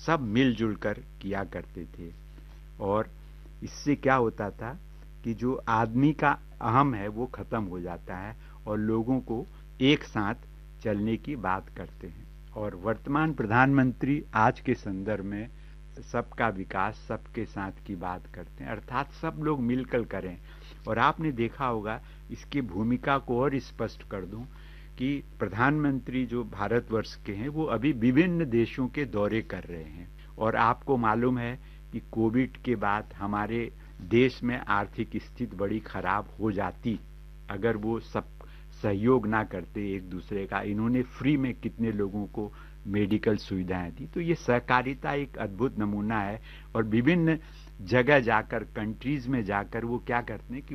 सब मिलजुल कर किया करते थे। और इससे क्या होता था कि जो आदमी का अहम है वो खत्म हो जाता है और लोगों को एक साथ चलने की बात करते हैं। और वर्तमान प्रधानमंत्री आज के संदर्भ में सबका विकास सबके साथ की बात करते हैं, अर्थात सब लोग मिलकर करें। और आपने देखा होगा, इसकी भूमिका को और स्पष्ट कर दूं कि प्रधानमंत्री जो भारतवर्ष के हैं वो अभी विभिन्न देशों के दौरे कर रहे हैं। और आपको मालूम है कि कोविड के बाद हमारे देश में आर्थिक स्थिति बड़ी खराब हो जाती अगर वो सब सहयोग ना करते एक दूसरे का। इन्होंने फ्री में कितने लोगों को मेडिकल सुविधाएं दी। तो ये सहकारिता एक अद्भुत नमूना है। और विभिन्न जगह जाकर, कंट्रीज में जाकर वो क्या करते हैं कि